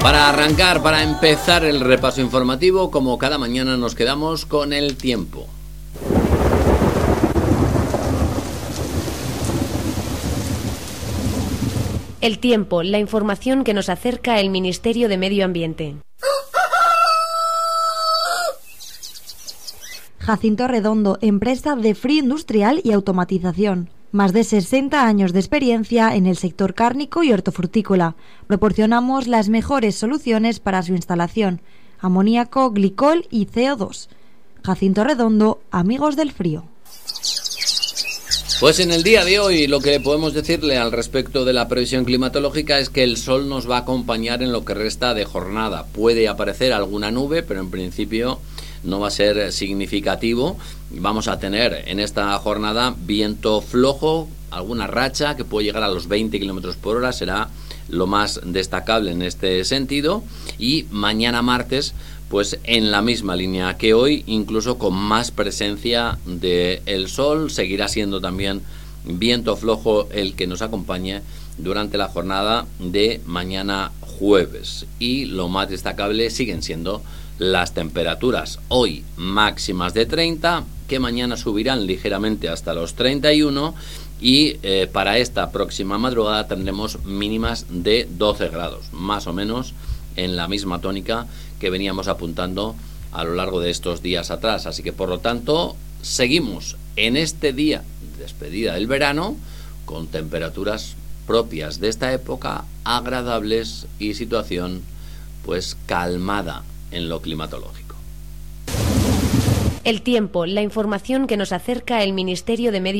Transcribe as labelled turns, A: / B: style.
A: Para arrancar, para empezar el repaso informativo, como cada mañana nos quedamos con el tiempo.
B: El tiempo, la información que nos acerca el Ministerio de Medio Ambiente.
C: Jacinto Redondo, empresa de frío industrial y automatización. Más de 60 años de experiencia en el sector cárnico y hortofrutícola. Proporcionamos las mejores soluciones para su instalación: amoníaco, glicol y CO2. Jacinto Redondo, amigos del frío.
A: Pues en el día de hoy lo que podemos decirle al respecto de la previsión climatológica es que el sol nos va a acompañar en lo que resta de jornada. Puede aparecer alguna nube, pero en principio no va a ser significativo. Vamos a tener en esta jornada viento flojo, alguna racha que puede llegar a los 20 km por hora, será lo más destacable en este sentido. Y mañana martes, pues en la misma línea que hoy, incluso con más presencia del sol. Seguirá siendo también viento flojo el que nos acompañe durante la jornada de mañana jueves. Y lo más destacable siguen siendo las temperaturas. Hoy máximas de 30, que mañana subirán ligeramente hasta los 31, y para esta próxima madrugada tendremos mínimas de 12 grados, más o menos en la misma tónica que veníamos apuntando a lo largo de estos días atrás. Así que por lo tanto seguimos en este día de despedida del verano con temperaturas propias de esta época, agradables, y situación pues calmada en lo climatológico.
B: El tiempo, la información que nos acerca el Ministerio de Medio